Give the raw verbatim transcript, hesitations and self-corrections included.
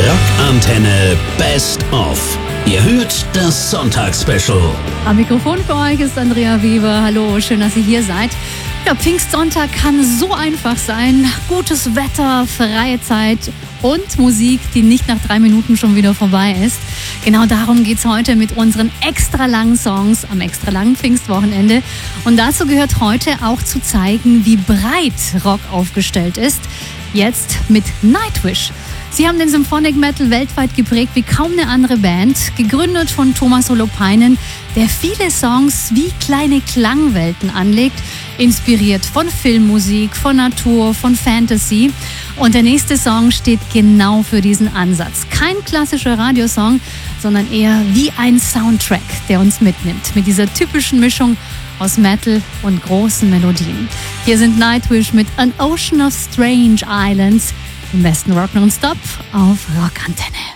Rockantenne Best of. Ihr hört das Sonntagsspecial. Am Mikrofon für euch ist Andrea Weber. Hallo, schön, dass ihr hier seid. Ja, Pfingstsonntag kann so einfach sein. Gutes Wetter, freie Zeit und Musik, die nicht nach drei Minuten schon wieder vorbei ist. Genau darum geht es heute mit unseren extra langen Songs am extra langen Pfingstwochenende. Und dazu gehört heute auch zu zeigen, wie breit Rock aufgestellt ist. Jetzt mit Nightwish. Sie haben den Symphonic Metal weltweit geprägt wie kaum eine andere Band, gegründet von Thomas Holopainen, der viele Songs wie kleine Klangwelten anlegt, inspiriert von Filmmusik, von Natur, von Fantasy. Und der nächste Song steht genau für diesen Ansatz. Kein klassischer Radiosong, sondern eher wie ein Soundtrack, der uns mitnimmt, mit dieser typischen Mischung aus Metal und großen Melodien. Hier sind Nightwish mit An Ocean of Strange Islands. Im besten Rock Non-Stop auf Rockantenne.